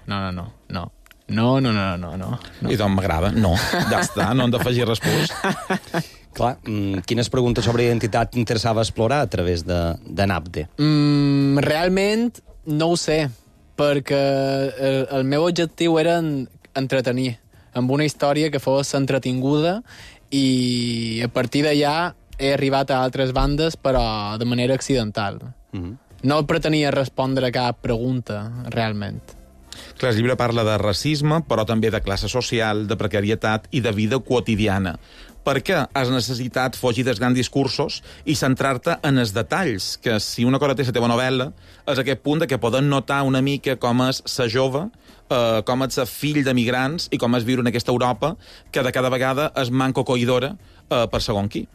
I doncs m'agrada. No, ja està, no hem d'afegir res plus. Clar, quines preguntes sobre identitat t'interessava explorar a través de NAPDE? Realment no ho sé, perquè el meu objectiu era entretenir, amb una història que fos entretinguda, i a partir d'allà he arribat a altres bandes, però de manera accidental. No pretenia respondre a cap pregunta, realment. Clar, el llibre parla de racisme, però també de classe social, de precarietat i de vida quotidiana. Per què has necessitat fugir dels grans discursos i centrar-te en els detalls? Que si una cosa té la teva novel·la, és aquest punt de que poden notar una mica com és ser jove, com és ser fill de migrants i com és viure en aquesta Europa que de cada vegada és manco coïdora per segon qui.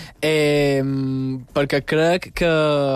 Perquè crec que...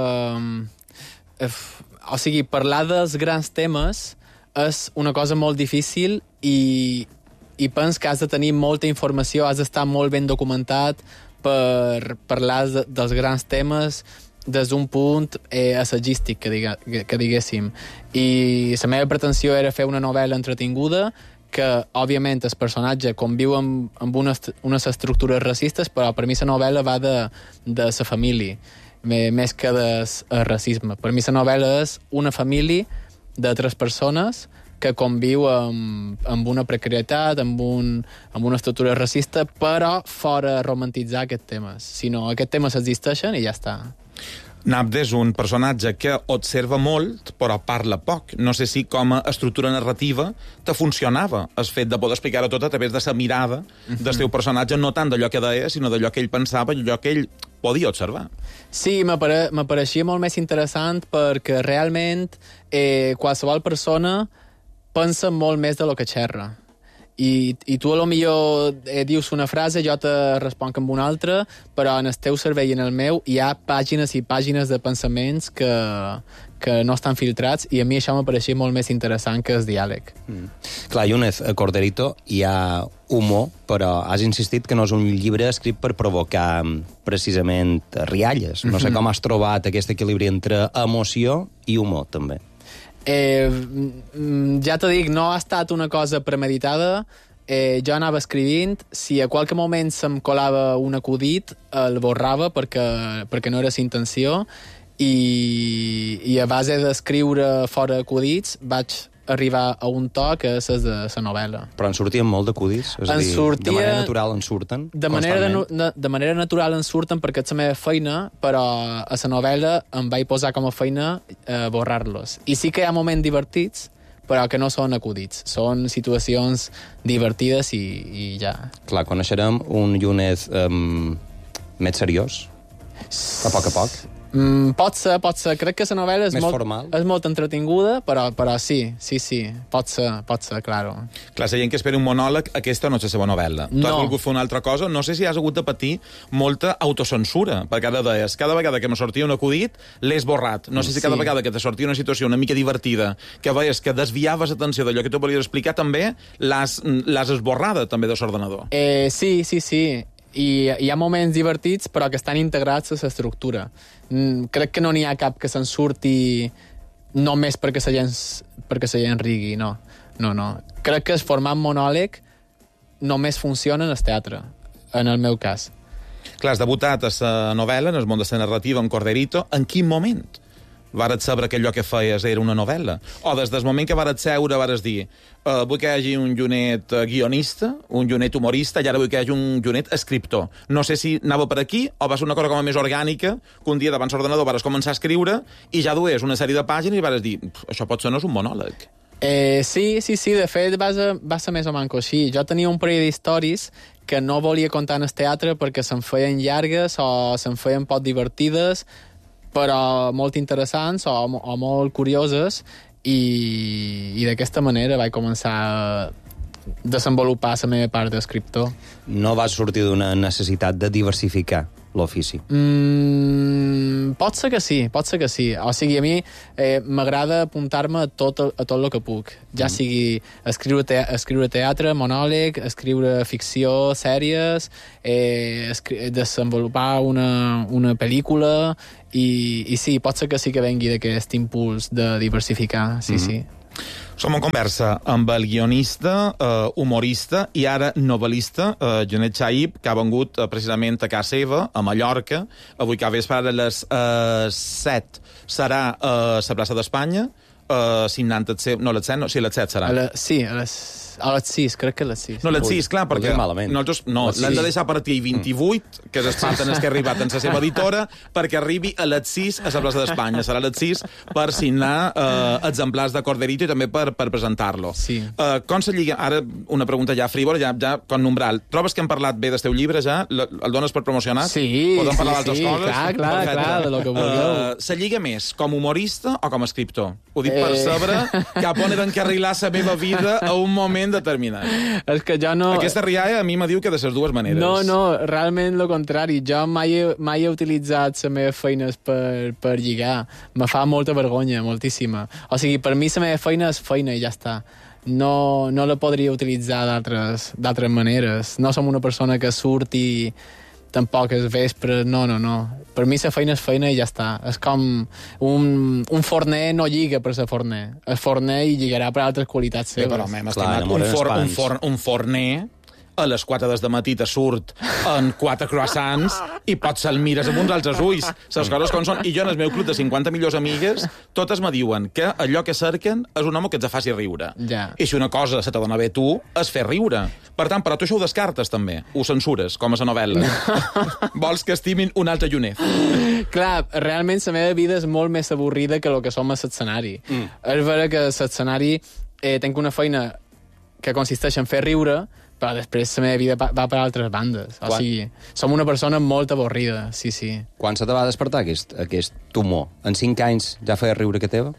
O sigui, parlar dels grans temes és una cosa molt difícil i penso que has de tenir molta informació, has d'estar molt ben documentat per parlar dels grans temes des d'un punt assagístic, que diguéssim. I la meva pretensió era fer una novel·la entretinguda que, òbviament, el personatge conviu amb unes estructures racistes, però per mi la novel·la va de la família, més que del racisme. Per mi la novel·la és una família de 3 persones que conviu amb una precarietat, amb una estructura racista, però fora romantitzar aquests temes. Si no, aquests temes existeixen i ja està. Nabde és un personatge que observa molt, però parla poc. No sé si com a estructura narrativa te funcionava el fet de poder explicar-ho tot a través de la mirada del seu personatge, no tant d'allò que deia, sinó d'allò que ell pensava i allò que ell podia observar. Sí, m'apareixia molt més interessant perquè realment qualsevol persona pensa molt més de lo que xerra. I tu a lo millor dius una frase, jo te responc amb una altra, però en el teu cervell i en el meu hi ha pàgines i pàgines de pensaments que no estan filtrats, i a mi això m'apareixia molt més interessant que el diàleg. Clar, Yúnez, a Corderito hi ha humor, però has insistit que no és un llibre escrit per provocar precisament rialles. No sé com has trobat aquest equilibri entre emoció i humor, també. Ja t'ho dic, no ha estat una cosa premeditada. Jo anava escrivint, si a qualque moment se'm colava un acudit, el borrava perquè no era la intenció, i a base d'escriure fora acudits vaig arribar a un to que és de la novel·la. Però en sortien molt d'acudits? És a dir, de manera natural en surten? De manera natural en surten perquè és la meva feina, però a la novel·la em vaig posar com a feina borrar-los. I sí que hi ha moments divertits, però que no són acudits. Són situacions divertides i ja. Clar, coneixerem un Yúnez més seriós? A poc. Pot ser. Crec que la novel·la és molt entretinguda, però sí, pot ser, claro. Clar, la gent que espera un monòleg, aquesta no és la seva novel·la. Tu has volgut fer una altra cosa, no sé si has hagut de patir molta autocensura, perquè cada vegada que me sortia un acudit, l'he esborrat. No sé si cada vegada que te sortia una situació una mica divertida, que veies que desviaves l'atenció d'allò que tu volies explicar, també l'has esborrada també de l'ordenador. Sí. I hi ha moments divertits, però que estan integrats a l'estructura. Crec que no n'hi ha cap que se'n surti només perquè la gent rigui, no. Crec que el format monòleg només funciona en el teatre, en el meu cas. Clar, has debutat a la novel·la, en el món de la narrativa, en Corderito. En quin moment vares saber que allò que feies era una novel·la? O des del moment que vares seure, vares dir vull que hi hagi un Junet guionista, un Junet humorista, i ara vull que hi hagi un Junet escriptor. No sé si anava per aquí o va ser una cosa com a més orgànica, que un dia davant l'ordenador vares començar a escriure i ja dues una sèrie de pàgines i vares dir això potser no és un monòleg. Sí, de fet va ser més o manco així. Jo tenia un parell d'històries que no volia contar en el teatre perquè se'n feien llargues o se'n feien poc divertides, però molt interessants o molt curioses, i d'aquesta manera vaig començar a desenvolupar la meva part d'escriptor. No vas sortir d'una necessitat de diversificar l'ofici? Pot ser que sí. O sigui, a mi m'agrada apuntar-me a tot el que puc. Ja sigui escriure teatre, monòleg, escriure ficció, sèries, desenvolupar una pel·lícula, i sí, pot ser que sí que vengui d'aquest impuls de diversificar, sí. Som en conversa amb el guionista, humorista i ara novel·lista, Joanet Xaip, que ha vengut precisament a casa seva, a Mallorca. Avui que vespre a les 7 serà a la plaça d'Espanya, signant el seu... No, les 7, no, sí, les 7 serà. A les 6, crec que a les 6. No, les 6, clar, perquè nosaltres l'hem de deixar partir 28, que és el partners que ha arribat en la seva editora, perquè arribi a les 6 a la plaça d'Espanya. Serà a les 6 per signar exemplars de Corderito i també per presentar-lo. Sí. Com se lliga... Ara, una pregunta ja frívola, ja con Umbral. Trobes que hem parlat bé del teu llibre, ja? El dones per promocionar? Sí, podem parlar d'altres coses? Clar, de lo que vulgueu. Se lliga més com humorista o com a escriptor? Ho dic per saber cap on he d'encarrilar la meva vida a un moment determinat. És que jo no... Aquesta rialla a mi me diu que de les dues maneres. No, realment el contrari. Jo mai he utilitzat les meves feines per lligar. Me fa molta vergonya, moltíssima. O sigui, per mi la meva feina és feina i ja està. No la podria utilitzar d'altres maneres. No som una persona que surt i tampoc és vespre, no. Per mi la feina és feina i ja està. És com un forner no lliga per ser forner. El forner hi lligarà per altres qualitats seves. Però m'hem estimat un forner a les 4 del matí te surt en 4 croissants i pots se'l mires amb uns altres ulls. Les coses com són. I jo en el meu club de 50 millors amigues totes me diuen que allò que cerquen és un home que ens faci riure. Ja. I si una cosa se te dona bé tu, és fer riure. Per tant, però tu això ho descartes també. Ho censures, com a la novel·la. Vols que estimin un altre Llunet. Clar, realment la meva vida és molt més avorrida que el que som a l'escenari. És vera que a l'escenari tinc una feina que consisteix en fer riure, però després la meva vida va per altres bandes. O sigui, som una persona molt avorrida, sí. Quan se te va despertar aquest humor? En 5 anys ja feia riure que teva?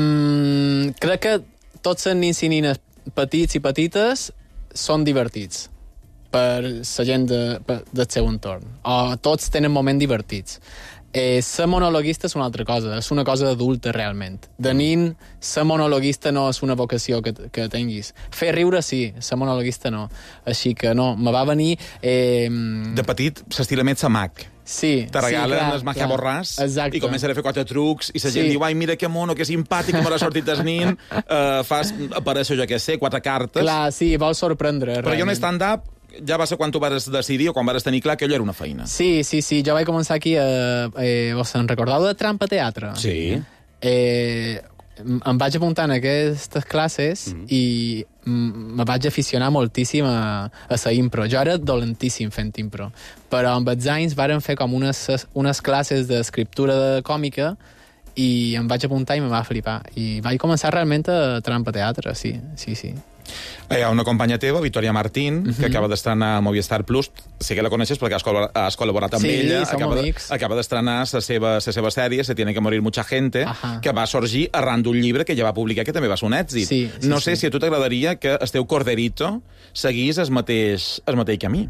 Crec que tots els nins i nines petits i petites són divertits per la gent del seu entorn. O tots tenen moments divertits. Ser monologuista és una altra cosa, és una cosa adulta realment. De nin, ser monologuista no és una vocació que tinguis. Fer riure sí, ser monologuista no. Així que no, me va venir... De petit s'estila més a Mac. Sí, te regalen clar, el Magia Borràs i comencen a fer 4 trucs i la gent diu, ai, mira que mono, que simpàtic, que m'ha sortit el nin, fas aparèixer, jo què sé, 4 cartes. Clar, sí, vol sorprendre. Però jo en stand-up ja va ser quan tu vas decidir o quan vas tenir clar que allò era una feina. Sí, jo vaig començar aquí vos en recordeu de Trampa Teatre? Sí. Em vaig apuntar en aquestes classes i me vaig aficionar moltíssim a la impro. Jo era dolentíssim fent impro, però amb els anys varen fer com unes classes d'escriptura de còmica i em vaig apuntar i me va flipar. I vaig començar realment a Trampa Teatre, sí. Hi ha una companya teva, Victoria Martín, que acaba d'estrenar a Movistar Plus. Sí que la coneixes perquè has col·laborat amb ella. Acaba d'estrenar la seva sèrie, Se tiene que morir mucha gente, que va sorgir arran d'un llibre que ja va publicar, que també va ser un èxit. No sé si a tu t'agradaria que el teu Corderito seguís el mateix camí.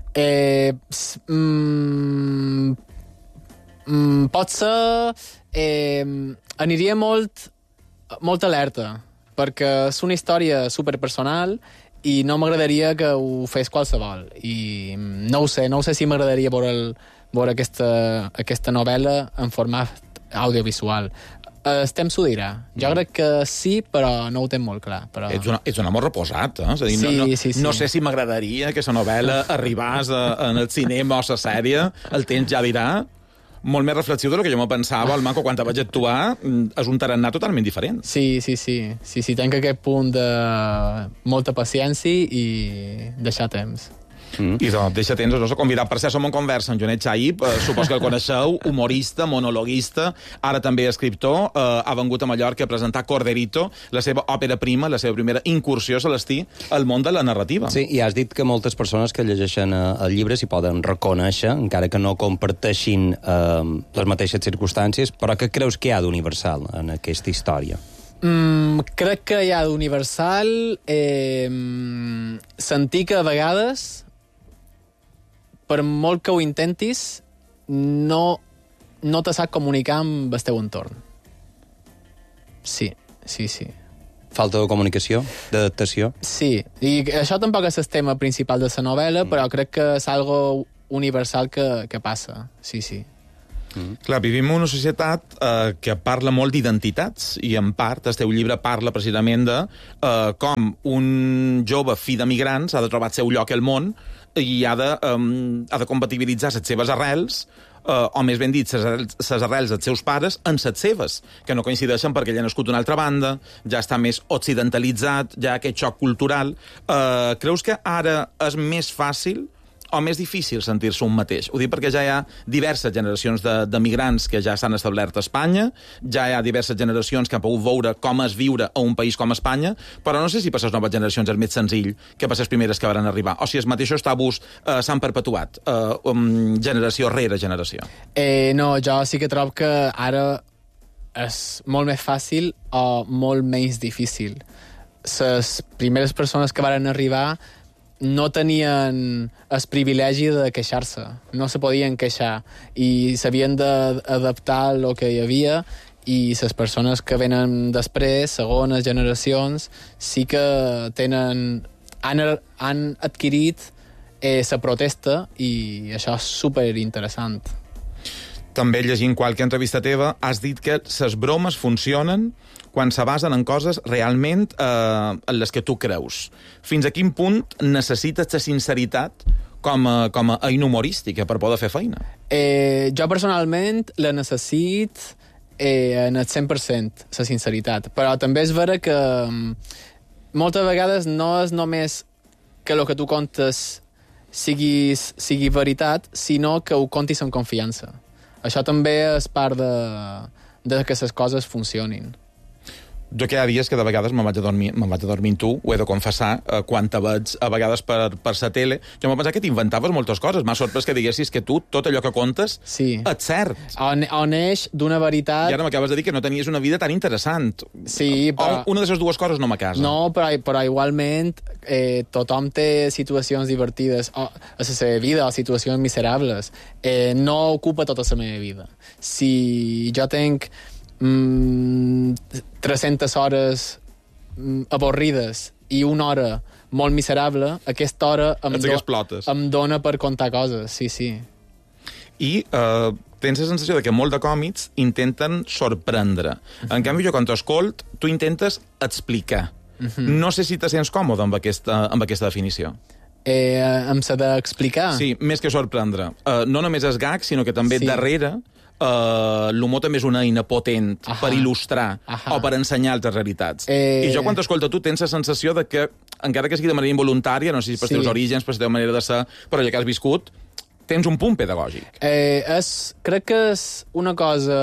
Pot ser... aniria molt alerta, perquè és una història superpersonal i no m'agradaria que ho fes qualsevol. I no ho sé si m'agradaria veure aquesta novel·la en format audiovisual. El temps ho dirà. Jo crec que sí, però no ho tenc molt clar. Però... Ets un amor reposat, eh? És a dir, sí. No sé si m'agradaria que la novel·la arribés en el cinema o la sèrie, el temps ja dirà. Molt més reflexiu del que jo me pensava. El Manco, quan te vaig actuar, és un tarannà totalment diferent. Sí. Tenc aquest punt de molta paciència i deixar temps. I doncs, deixa temps, us he convidat per ser som en conversa amb Joanet Xaip, supos que el coneixeu, humorista, monologuista, ara també escriptor, ha vengut a Mallorca a presentar Corderito, la seva òpera prima, la seva primera incursió, Celestí, al món de la narrativa. Sí, i has dit que moltes persones que llegeixen el llibre s'hi poden reconèixer, encara que no comparteixin les mateixes circumstàncies, però què creus que hi ha d'universal en aquesta història? Crec que hi ha d'universal sentir que a vegades, per molt que ho intentis, no te sap comunicar amb el teu entorn. Sí. Falta de comunicació, d'adaptació? Sí, i això tampoc és el tema principal de la novel·la, però crec que és algo universal que passa. Sí. Clar, vivim en una societat que parla molt d'identitats i, en part, el teu llibre parla precisament de com un jove fill de migrants ha de trobar el seu lloc al món i ha de compatibilitzar les seves arrels o més ben dit, les arrels dels seus pares en les seves, que no coincideixen perquè ell ha nascut d'una altra banda, ja està més occidentalitzat, ja aquest xoc cultural. Creus que ara és més fàcil o més difícil sentir-se un mateix? Ho dic perquè ja hi ha diverses generacions de migrants que ja s'han establert a Espanya, ja hi ha diverses generacions que han pogut veure com és viure a un país com Espanya, però no sé si per les noves generacions és més senzill que per les primeres que van arribar, o si els mateixos tabús s'han perpetuat generació rere generació. No, jo sí que trobo que ara és molt més fàcil o molt menys difícil. Les primeres persones que van arribar no tenien el privilegi de queixar-se, no se podien queixar i s'havien d'adaptar al que hi havia, i les persones que venen després, segones generacions, sí que han adquirit la protesta, i això és superinteressant. També llegint qualque entrevista teva, has dit que les bromes funcionen quan se basen en coses realment en les que tu creus. Fins a quin punt necessites la sinceritat com a eina humorística per poder fer feina? Jo personalment la necessit en el 100%, la sinceritat. Però també és vera que moltes vegades no és només que el que tu contes sigui veritat, sinó que ho contis amb confiança. Això també és part de que les coses funcionin. Jo que hi ha dies que de vegades me'n vaig a dormir amb tu, ho he de confessar, quan te veig a vegades per la tele. Jo m'he pensat que t'inventaves moltes coses. M'ha sorprès que diguessis que tu, tot allò que contes, sí, és cert. O neix d'una veritat... I ara m'acabes de dir que no tenies una vida tan interessant. Sí, però... Una de les dues coses no m'acasa. No, però igualment tothom té situacions divertides a la seva vida, o situacions miserables. No ocupa tota la meva vida. Si jo tenc 300 hores avorrides i una hora molt miserable, aquesta hora em dona per contar coses, sí. I tens la sensació de que molt de còmics intenten sorprendre. En canvi, jo quan t'escolt, tu intentes explicar. No sé si te sents còmode amb aquesta definició. Em s'ha d'explicar? Sí, més que sorprendre. No només és gag, sinó que també darrere l'humor també és una eina potent per il·lustrar o per ensenyar altres realitats. I jo quan t'escolto tu tens la sensació de que, encara que sigui de manera involuntària, no sé si per teus orígens, per la teva manera de ser, però ja que has viscut, tens un punt pedagògic. Crec que és una cosa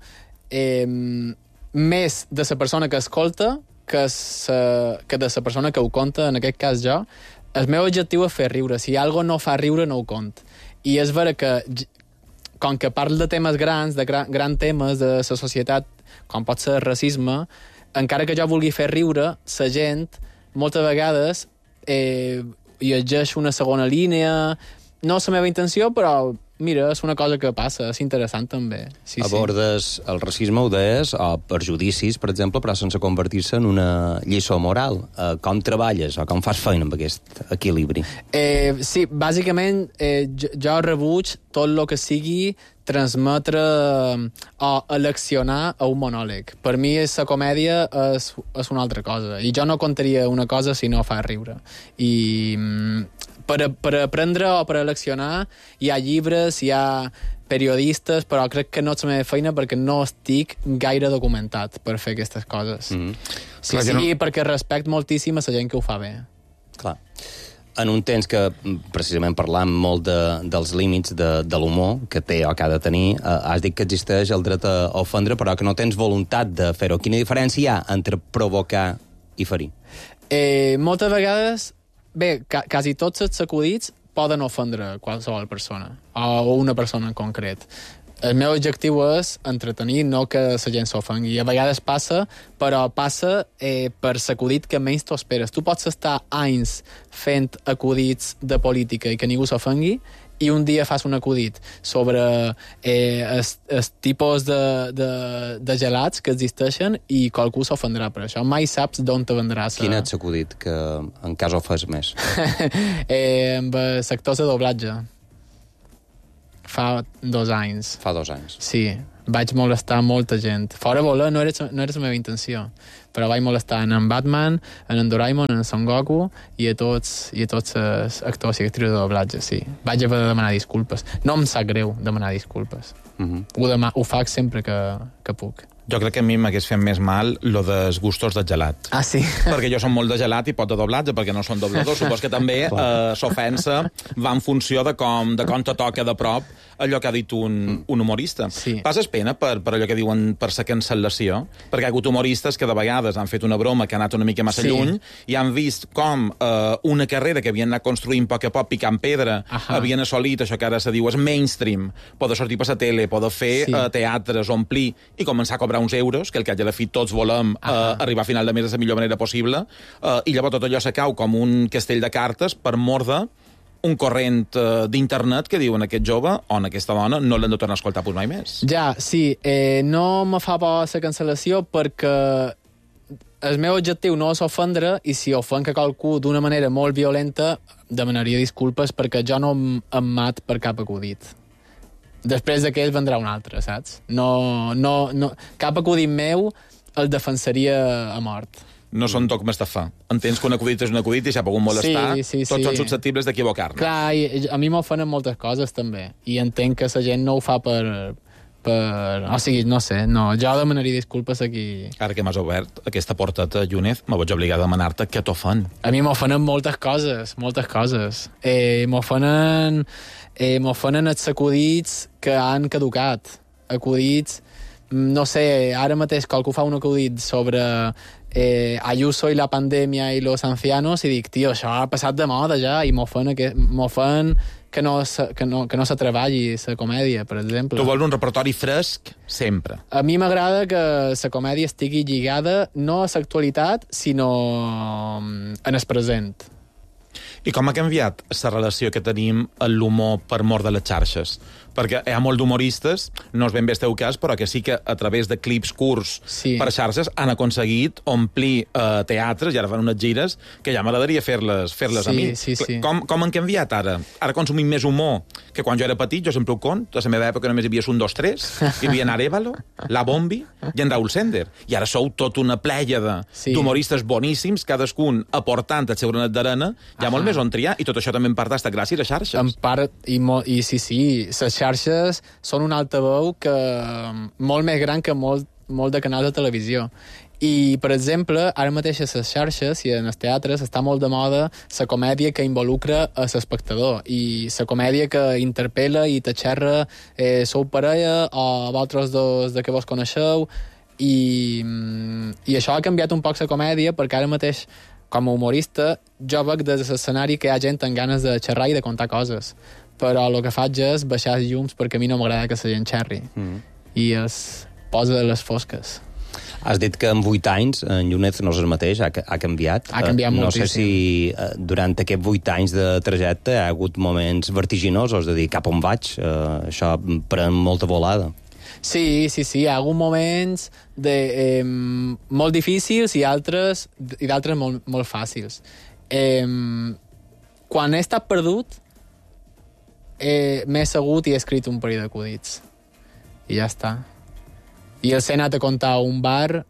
més de la persona que escolta que de la persona que ho conta, en aquest cas jo. El meu objectiu és fer riure. Si algo no fa riure, no ho cont. I és vera que com que parlo de temes grans, de grans temes de la societat, com pot ser el racisme, encara que jo vulgui fer riure, la gent, moltes vegades, llegeix una segona línia. No és la meva intenció, però, mira, és una cosa que passa, és interessant també. Sí, abordes el racisme, ho deies, o perjudicis, per exemple, però sense convertir-se en una lliçó moral. Com treballes o com fas feina amb aquest equilibri? Sí, bàsicament jo rebuig tot el que sigui transmetre o eleccionar a un monòleg. Per mi la comèdia és una altra cosa, i jo no contaria una cosa si no fa riure. I per aprendre o per eleccionar hi ha llibres, hi ha periodistes, però crec que no és la meva feina perquè no estic gaire documentat per fer aquestes coses. Sí, perquè respecto moltíssim a la gent que ho fa bé. Clar. En un temps que, precisament parlant molt dels límits de l'humor que té o que ha de tenir, has dit que existeix el dret a ofendre, però que no tens voluntat de fer-ho. Quina diferència hi ha entre provocar i ferir? Moltes vegades, bé, quasi tots els acudits poden ofendre qualsevol persona, o una persona en concret. El meu objectiu és entretenir, no que la gent s'ofengui. A vegades passa, però passa per l'acudit que menys t'ho esperes. Tu pots estar anys fent acudits de política i que ningú s'ofengui, i un dia fas un acudit sobre els tipus de gelats que existeixen i qualcú s'ofendrà per això. Mai saps d'on te vendrà. Quin és l'acudit que en cas ho fas més? Amb sectors de doblatge. fa 2 anys. Fa 2 anys. Sí, vaig molestar molta gent. Fora voler, no era la meva intenció, però vaig molestar en Batman, en Doraemon, en Son Goku i a tots els actors i actrius de doblatge, sí. Vaig haver de demanar disculpes. No em sap greu demanar disculpes. Ho faig sempre que puc. Jo crec que a mi m'hagués fet més mal lo dels gustos de gelat. Ah, sí? Perquè jo som molt de gelat i pot de doblatge, perquè no són dobladors. Supos que també s'ofensa va en funció de com te toca de prop allò que ha dit un humorista. Sí. Passes pena per allò que diuen per la cancel·lació? Perquè hi ha hagut humoristes que de vegades han fet una broma que ha anat una mica massa lluny i han vist com una carrera que havien anat construint a poc a poc, picant pedra, havien assolit això que ara se diu és mainstream, poder sortir per la tele, poder fer teatres, omplir i començar a cobrar uns euros, que el que hagi de fi tots volem arribar a final de mes de la millor manera possible, i llavors tot allò se cau com un castell de cartes per mordre un corrent d'internet que diuen aquest jove o aquesta dona no l'han de tornar a escoltar mai més. Ja, sí. No me fa por la cancel·lació perquè el meu objectiu no és ofendre i si ofenc a qualcú d'una manera molt violenta demanaria disculpes perquè jo no em mat per cap acudit. Després d'aquell vendrà un altre, saps? No, cap acudit meu el defensaria a mort. No són dogmes de fa. Entens que un acudit és un acudit i si ha pogut molestar, tots són susceptibles d'equivocar-nos. Clar, a mi m'ofenen moltes coses, també. I entenc que la gent no ho fa per... O sigui, no sé, jo demanaria disculpes aquí. Ara que m'has obert aquesta porteta, Yunez, me vaig obligar a demanar-te què t'ofèn. A mi m'ofenen moltes coses. M'ofenen els acudits que han caducat. Acudits, no sé, ara mateix qualcú fa un acudit sobre Ayuso i la pandèmia i los ancianos i dic, tio, això ha passat de moda ja i m'ofèn que no se treballi la comèdia, per exemple. Tu vols un repertori fresc sempre. A mi m'agrada que la comèdia estigui lligada no a l'actualitat, sinó en el present. I com ha canviat la relació que tenim amb l'humor per mort de les xarxes? Perquè hi ha molt d'humoristes, no és ben bé el teu cas, però que sí que a través de clips curts per xarxes han aconseguit omplir teatres i ara fan unes gires que ja m'agradaria fer-les a mi. Sí. Com han canviat ara? Ara consumim més humor que quan jo era petit, jo sempre ho conto, a la meva època només hi havia un, dos, tres, hi havia en Arévalo, la Bombi i en Raúl Sender. I ara sou tota una plèiade d'humoristes boníssims, cadascun aportant el seu granet d'arena, hi ha molt més on triar, i tot això també en part ha estat gràcies a xarxes. En part, i sí, les xarxes són un altaveu que molt més gran que molt de canals de televisió. I, per exemple, ara mateix a les xarxes i en els teatres està molt de moda la comèdia que involucra a l'espectador i la comèdia que interpel·la i te xerra sou parella o vosaltres dos de què vos coneixeu i això ha canviat un poc la comèdia perquè ara mateix com a humorista jo veig des de l'escenari que hi ha gent amb ganes de xerrar i de contar coses, però el que faig és baixar els llums perquè a mi no m'agrada que la gent xerri i es posa a les fosques. Has dit que en 8 anys en Yunez no és el mateix, ha canviat. Ha canviat moltíssim. No sé si durant aquests 8 anys de trajecte hi ha hagut moments vertiginosos, de dir cap on vaig, això pren molta volada. Sí, hi ha hagut moments molt difícils i d'altres molt fàcils. Quan he estat perdut, m'he assegut i he escrit un parell d'acudits. I ja està. I els he anat a contar a un bar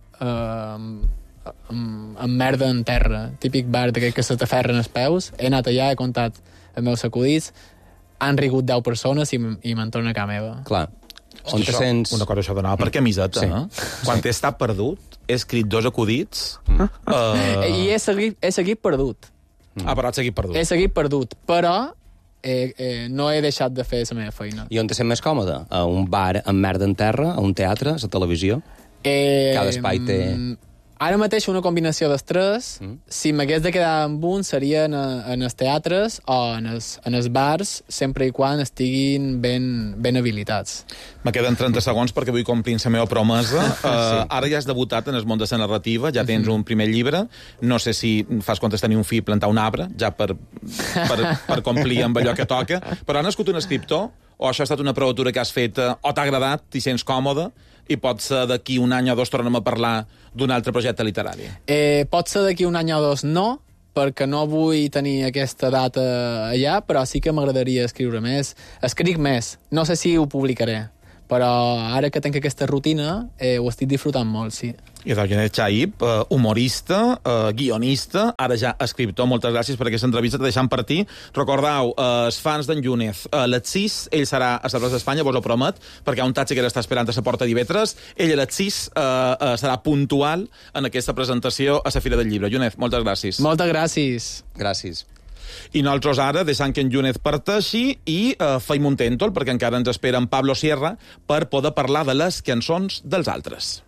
amb merda en terra. Típic bar d'aquest que se t'aferren els peus. He anat allà, he contat els meus acudits, han rigut 10 persones i me'n torno a casa meva. Clar. On te sents... Una cosa, això donava per camiseta, no? Quan he estat perdut, he escrit 2 acudits... I he seguit perdut. Però has seguit perdut. He seguit perdut, però no he deixat de fer la meva feina. I on te sents més còmode? A un bar amb merda en terra, a un teatre, a la televisió? Cada espai té... Ara mateix una combinació dels tres. Si m'hagués de quedar amb un seria en els teatres o en els bars, sempre i quan estiguin ben habilitats. Me queden 30 segons perquè vull complir la meva promesa. Ara ja has debutat en el món de la narrativa, ja tens un primer llibre. No sé si fas comptes tenir un fill plantar un arbre, ja per complir amb allò que toca. Però ha nascut un escriptor o això ha estat una prova que has fet o t'ha agradat, t'hi sents còmode, i pot ser d'aquí un any o dos tornem a parlar d'un altre projecte literari? Pot ser d'aquí un any o dos no, perquè no vull tenir aquesta data allà, però sí que m'agradaria escriure més. Escric més, no sé si ho publicaré, però ara que tenc aquesta rutina ho estic disfrutant molt, sí. I del Jonet Chaib, humorista, guionista, ara ja escriptor. Moltes gràcies per aquesta entrevista. Te deixem partir. Recordeu, els fans d'en Yúnez, a les 6, ell serà a la plaça d'Espanya, vos ho promet, perquè hi ha un taxi que està esperant a la porta d'Ivetres. Ell a les 6 serà puntual en aquesta presentació a la Fira del Llibre. Yúnez, moltes gràcies. Moltes gràcies. Gràcies. I nosaltres ara, deixant que en Yúnez parteixi, i feim un tèntol, perquè encara ens espera en Pablo Sierra per poder parlar de les cançons dels altres.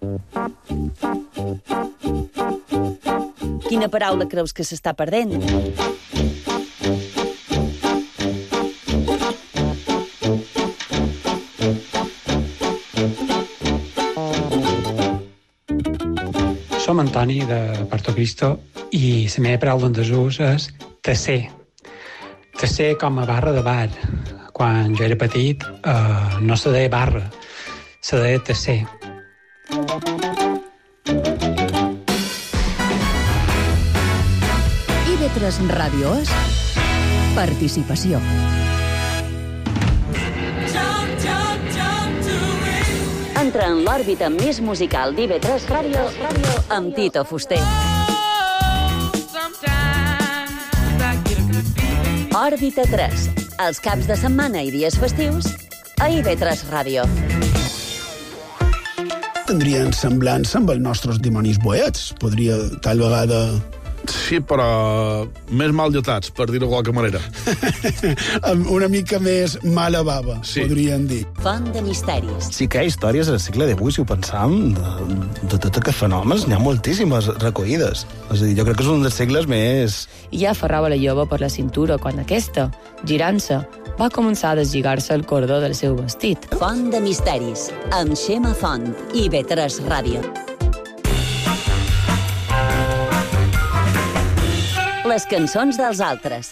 Quina paraula creus que s'està perdent? Som Antoni, de Puerto Cristo, i la meva paraula en desús és tesser. Tesser com a barra de bar. Quan jo era petit no se deia barra, se deia tesser. IB3 Ràdio és participació. Entra en l'òrbita més musical d'IB3 Ràdio amb Tito Fuster. Òrbita 3, els caps de setmana i dies festius a IB3 Ràdio. Tindrien semblança amb els nostres dimonis boets. Podria, tal vegada... Sí, però més mal dotats, per dir-ho de qualque manera. Una mica més mala bava, sí. Podríem dir. Font de misteris. Sí que hi ha històries al segle XVIII, si ho pensam, de tot aquests fenòmens, n'hi ha moltíssimes recollides. És a dir, jo crec que és un dels segles més... I ja aferrava la jove per la cintura quan aquesta, girant-se, va començar a deslligar-se el cordó del seu vestit. Font de misteris, amb Xema Font, IB3 Ràdio. Les cançons dels altres,